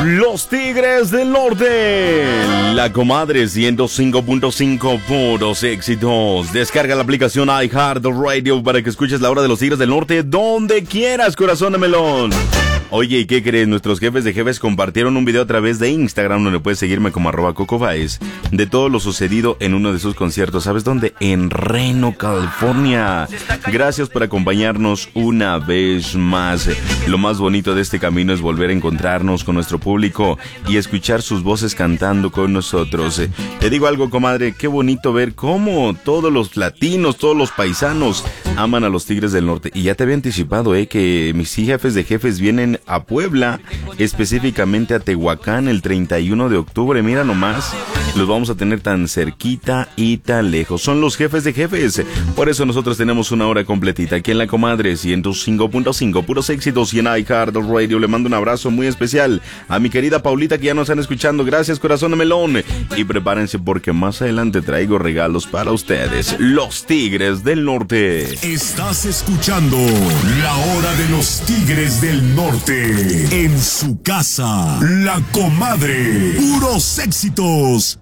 Los Tigres del Norte, La Comadre 105.5, puros éxitos. Descarga la aplicación iHeartRadio para que escuches la hora de los Tigres del Norte donde quieras, corazón de melón. Oye, ¿y qué crees? Nuestros jefes de jefes compartieron un video a través de Instagram, donde puedes seguirme como @CocoBaez, de todo lo sucedido en uno de sus conciertos. ¿Sabes dónde? En Reno, California. Gracias por acompañarnos una vez más. Lo más bonito de este camino es volver a encontrarnos con nuestro público y escuchar sus voces cantando con nosotros. Te digo algo, comadre, qué bonito ver cómo todos los latinos, todos los paisanos aman a los Tigres del Norte. Y ya te había anticipado, que mis jefes de jefes vienen a Puebla, específicamente a Tehuacán el 31 de octubre. Mira nomás, los vamos a tener tan cerquita y tan lejos. Son los jefes de jefes. Por eso nosotros tenemos una hora completita aquí en La Comadre 105.5, puros éxitos, y en iHeartRadio. Le mando un abrazo muy especial a mi querida Paulita, que ya nos están escuchando. Gracias, corazón de melón. Y prepárense porque más adelante traigo regalos para ustedes. Los Tigres del Norte. Estás escuchando La Hora de los Tigres del Norte. En su casa, La Comadre. Puros éxitos.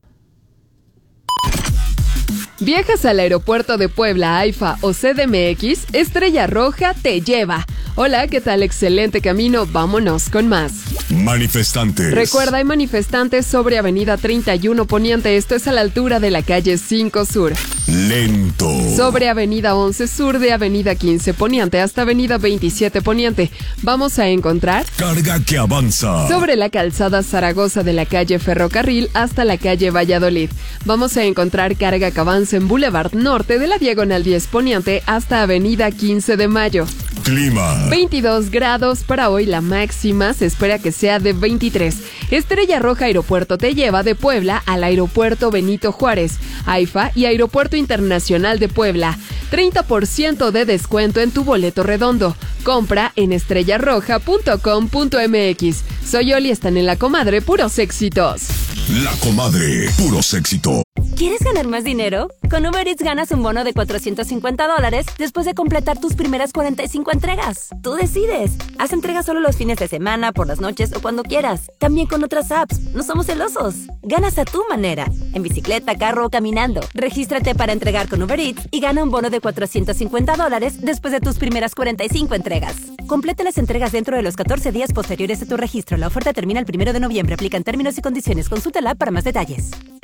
¿Viajas al aeropuerto de Puebla, AIFA o CDMX? Estrella Roja te lleva. Hola, ¿qué tal? Excelente camino, vámonos con más. Manifestantes. Recuerda, hay manifestantes sobre Avenida 31 Poniente, esto es a la altura de la calle 5 Sur. Lento. Sobre Avenida 11 Sur, de Avenida 15 Poniente hasta Avenida 27 Poniente. Vamos a encontrar carga que avanza. Sobre la calzada Zaragoza de la calle Ferrocarril hasta la calle Valladolid. Vamos a encontrar carga que avanza en Boulevard Norte de la Diagonal 10 Poniente hasta Avenida 15 de Mayo. Clima. 22 grados para hoy, la máxima se espera que sea de 23. Estrella Roja Aeropuerto te lleva de Puebla al Aeropuerto Benito Juárez, AIFA y Aeropuerto Internacional de Puebla. 30% de descuento en tu boleto redondo. Compra en estrellarroja.com.mx. Soy Oli, están en La Comadre, puros éxitos. La Comadre, puros éxitos. ¿Quieres ganar más dinero? Con Uber Eats ganas un bono de $450 después de completar tus primeras 45 entregas. Tú decides. Haz entregas solo los fines de semana, por las noches o cuando quieras. También con otras apps. No somos celosos. Ganas a tu manera. En bicicleta, carro o caminando. Regístrate para entregar con Uber Eats y gana un bono de $450 después de tus primeras 45 entregas. Completa las entregas dentro de los 14 días posteriores a tu registro. La oferta termina el 1 de noviembre. Aplican términos y condiciones. Consulta la app para más detalles.